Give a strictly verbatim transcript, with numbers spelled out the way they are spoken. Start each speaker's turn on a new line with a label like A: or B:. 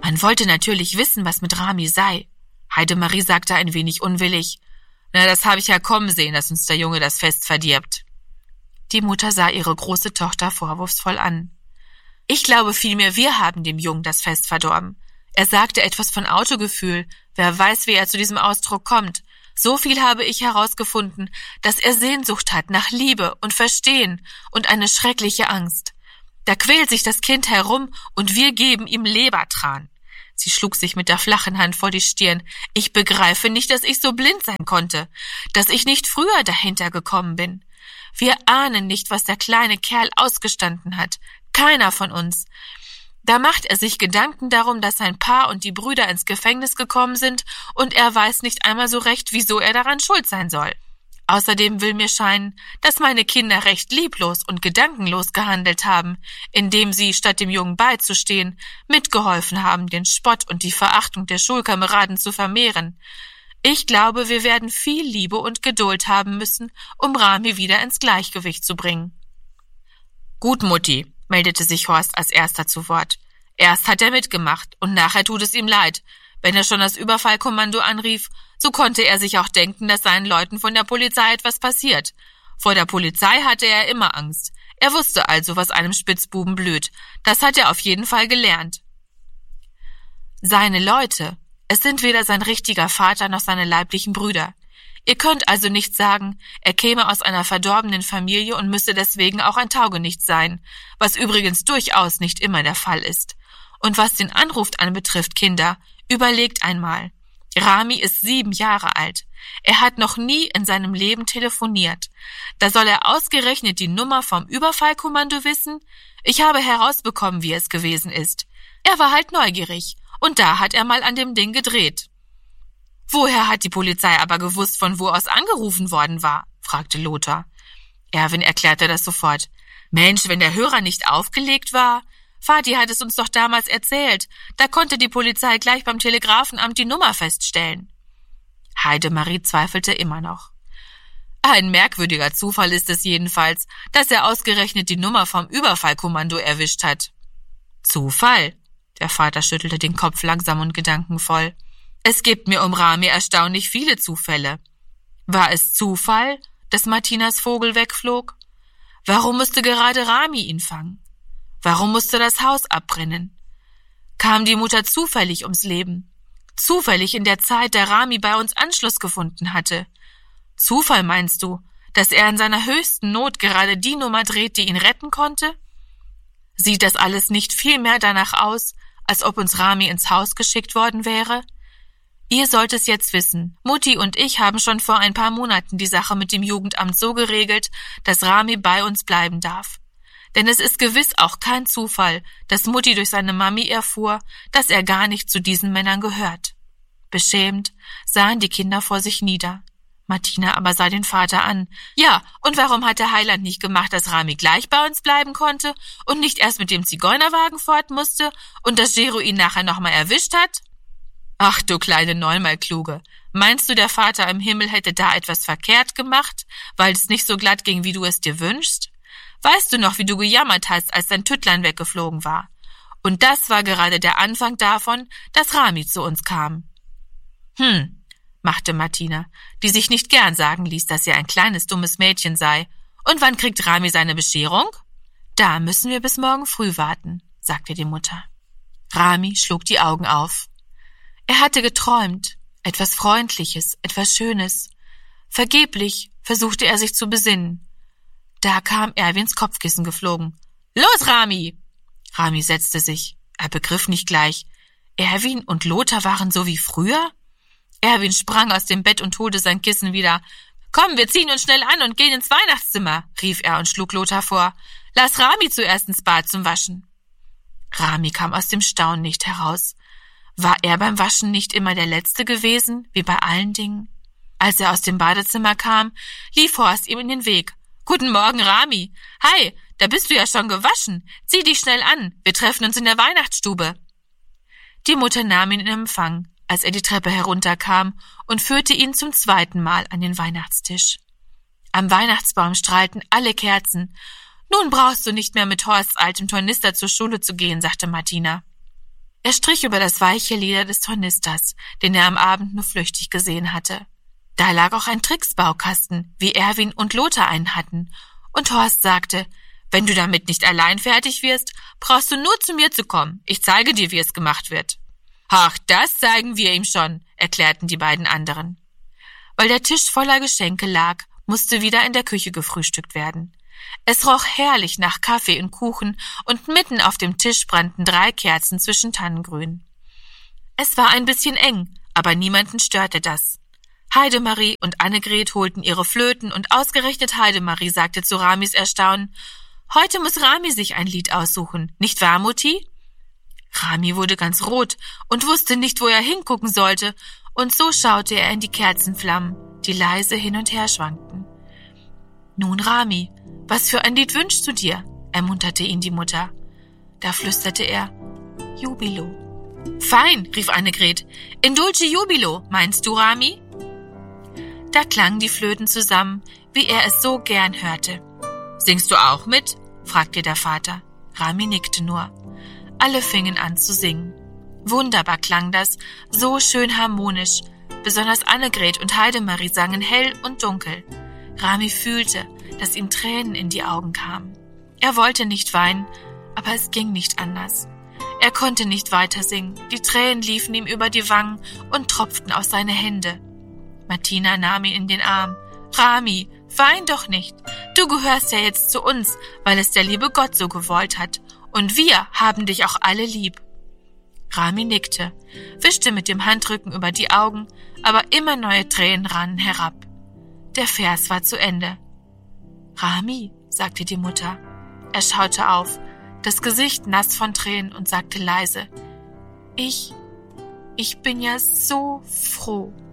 A: Man wollte natürlich wissen, was mit Rami sei. Heidemarie sagte ein wenig unwillig: »Na, das habe ich ja kommen sehen, dass uns der Junge das Fest verdirbt.« Die Mutter sah ihre große Tochter vorwurfsvoll an. »Ich glaube vielmehr, wir haben dem Jungen das Fest verdorben. Er sagte etwas von Autogefühl. Wer weiß, wie er zu diesem Ausdruck kommt. So viel habe ich herausgefunden, dass er Sehnsucht hat nach Liebe und Verstehen und eine schreckliche Angst. Da quält sich das Kind herum und wir geben ihm Lebertran.« Sie schlug sich mit der flachen Hand vor die Stirn. »Ich begreife nicht, dass ich so blind sein konnte, dass ich nicht früher dahinter gekommen bin. Wir ahnen nicht, was der kleine Kerl ausgestanden hat. Keiner von uns. Da macht er sich Gedanken darum, dass sein Paar und die Brüder ins Gefängnis gekommen sind und er weiß nicht einmal so recht, wieso er daran schuld sein soll. Außerdem will mir scheinen, dass meine Kinder recht lieblos und gedankenlos gehandelt haben, indem sie, statt dem Jungen beizustehen, mitgeholfen haben, den Spott und die Verachtung der Schulkameraden zu vermehren. Ich glaube, wir werden viel Liebe und Geduld haben müssen, um Rami wieder ins Gleichgewicht zu bringen.« »Gut, Mutti«, meldete sich Horst als erster zu Wort. »Erst hat er mitgemacht und nachher tut es ihm leid. Wenn er schon das Überfallkommando anrief, so konnte er sich auch denken, dass seinen Leuten von der Polizei etwas passiert. Vor der Polizei hatte er immer Angst. Er wusste also, was einem Spitzbuben blüht. Das hat er auf jeden Fall gelernt.« »Seine Leute, es sind weder sein richtiger Vater noch seine leiblichen Brüder. Ihr könnt also nicht sagen, er käme aus einer verdorbenen Familie und müsse deswegen auch ein Taugenichts sein, was übrigens durchaus nicht immer der Fall ist. Und was den Anruf anbetrifft, Kinder, überlegt einmal. Rami ist sieben Jahre alt. Er hat noch nie in seinem Leben telefoniert. Da soll er ausgerechnet die Nummer vom Überfallkommando wissen? Ich habe herausbekommen, wie es gewesen ist. Er war halt neugierig und da hat er mal an dem Ding gedreht.« »Woher hat die Polizei aber gewusst, von wo aus angerufen worden war?« fragte Lothar. Erwin erklärte das sofort. »Mensch, wenn der Hörer nicht aufgelegt war. Vati hat es uns doch damals erzählt. Da konnte die Polizei gleich beim Telegrafenamt die Nummer feststellen.« Heidemarie zweifelte immer noch. »Ein merkwürdiger Zufall ist es jedenfalls, dass er ausgerechnet die Nummer vom Überfallkommando erwischt hat.« »Zufall?« Der Vater schüttelte den Kopf langsam und gedankenvoll. »Es gibt mir um Rami erstaunlich viele Zufälle. War es Zufall, dass Martinas Vogel wegflog? Warum musste gerade Rami ihn fangen? Warum musste das Haus abbrennen? Kam die Mutter zufällig ums Leben? Zufällig in der Zeit, da Rami bei uns Anschluss gefunden hatte? Zufall meinst du, dass er in seiner höchsten Not gerade die Nummer dreht, die ihn retten konnte? Sieht das alles nicht viel mehr danach aus, als ob uns Rami ins Haus geschickt worden wäre? Ihr sollt es jetzt wissen. Mutti und ich haben schon vor ein paar Monaten die Sache mit dem Jugendamt so geregelt, dass Rami bei uns bleiben darf. Denn es ist gewiss auch kein Zufall, dass Mutti durch seine Mami erfuhr, dass er gar nicht zu diesen Männern gehört.« Beschämt sahen die Kinder vor sich nieder. Martina aber sah den Vater an. »Ja, und warum hat der Heiland nicht gemacht, dass Rami gleich bei uns bleiben konnte und nicht erst mit dem Zigeunerwagen fort musste und dass Gero ihn nachher nochmal erwischt hat?« »Ach, du kleine Neunmalkluge, meinst du, der Vater im Himmel hätte da etwas verkehrt gemacht, weil es nicht so glatt ging, wie du es dir wünschst? Weißt du noch, wie du gejammert hast, als dein Tüttlein weggeflogen war? Und das war gerade der Anfang davon, dass Rami zu uns kam.« »Hm«, machte Martina, die sich nicht gern sagen ließ, dass sie ein kleines, dummes Mädchen sei. »Und wann kriegt Rami seine Bescherung?« »Da müssen wir bis morgen früh warten«, sagte die Mutter. Rami schlug die Augen auf. Er hatte geträumt, etwas Freundliches, etwas Schönes. Vergeblich versuchte er sich zu besinnen. Da kam Erwins Kopfkissen geflogen. »Los, Rami!« Rami setzte sich. Er begriff nicht gleich. Erwin und Lothar waren so wie früher? Erwin sprang aus dem Bett und holte sein Kissen wieder. »Komm, wir ziehen uns schnell an und gehen ins Weihnachtszimmer«, rief er und schlug Lothar vor. »Lass Rami zuerst ins Bad zum Waschen.« Rami kam aus dem Staunen nicht heraus. War er beim Waschen nicht immer der Letzte gewesen, wie bei allen Dingen? Als er aus dem Badezimmer kam, lief Horst ihm in den Weg. »Guten Morgen, Rami. Hi, da bist du ja schon gewaschen. Zieh dich schnell an. Wir treffen uns in der Weihnachtsstube.« Die Mutter nahm ihn in Empfang, als er die Treppe herunterkam, und führte ihn zum zweiten Mal an den Weihnachtstisch. Am Weihnachtsbaum strahlten alle Kerzen. »Nun brauchst du nicht mehr mit Horsts altem Tornister zur Schule zu gehen«, sagte Martina. Er strich über das weiche Leder des Tornisters, den er am Abend nur flüchtig gesehen hatte. Da lag auch ein Tricksbaukasten, wie Erwin und Lothar einen hatten, und Horst sagte, wenn du damit nicht allein fertig wirst, brauchst du nur zu mir zu kommen. Ich zeige dir, wie es gemacht wird. Ach, das zeigen wir ihm schon, erklärten die beiden anderen. Weil der Tisch voller Geschenke lag, musste wieder in der Küche gefrühstückt werden. Es roch herrlich nach Kaffee und Kuchen, und mitten auf dem Tisch brannten drei Kerzen zwischen Tannengrün. Es war ein bisschen eng, aber niemanden störte das. Heidemarie und Annegret holten ihre Flöten, und ausgerechnet Heidemarie sagte zu Ramis Erstaunen, »Heute muss Rami sich ein Lied aussuchen, nicht wahr, Mutti?« Rami wurde ganz rot und wusste nicht, wo er hingucken sollte, und so schaute er in die Kerzenflammen, die leise hin und her schwankten. »Nun, Rami, was für ein Lied wünschst du dir?« ermunterte ihn die Mutter. Da flüsterte er, »Jubilo.« »Fein«, rief Annegret, »in dulce jubilo, meinst du, Rami?« Da klangen die Flöten zusammen, wie er es so gern hörte. »Singst du auch mit?« fragte der Vater. Rami nickte nur. Alle fingen an zu singen. Wunderbar klang das, so schön harmonisch. Besonders Annegret und Heidemarie sangen hell und dunkel. Rami fühlte, dass ihm Tränen in die Augen kamen. Er wollte nicht weinen, aber es ging nicht anders. Er konnte nicht weiter singen. Die Tränen liefen ihm über die Wangen und tropften aus seine Hände. Martina nahm ihn in den Arm. »Rami, wein doch nicht. Du gehörst ja jetzt zu uns, weil es der liebe Gott so gewollt hat. Und wir haben dich auch alle lieb.« Rami nickte, wischte mit dem Handrücken über die Augen, aber immer neue Tränen rannen herab. Der Vers war zu Ende. »Rami«, sagte die Mutter. Er schaute auf, das Gesicht nass von Tränen, und sagte leise, »Ich, ich bin ja so froh.«